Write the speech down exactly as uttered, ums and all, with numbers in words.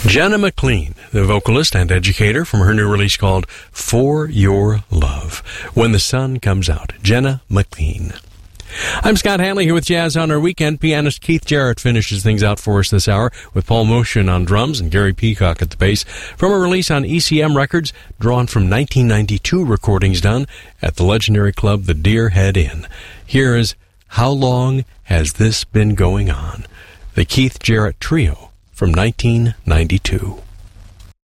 Jenna McLean, the vocalist and educator, from her new release called For Your Love. When the Sun Comes Out. Jenna McLean. I'm Scott Hanley here with Jazz on Our Weekend. Pianist Keith Jarrett finishes things out for us this hour with Paul Motion on drums and Gary Peacock at the bass from a release on E C M Records drawn from nineteen ninety-two recordings done at the legendary club The Deer Head Inn. Here is How Long Has This Been Going On? The Keith Jarrett Trio from nineteen ninety-two.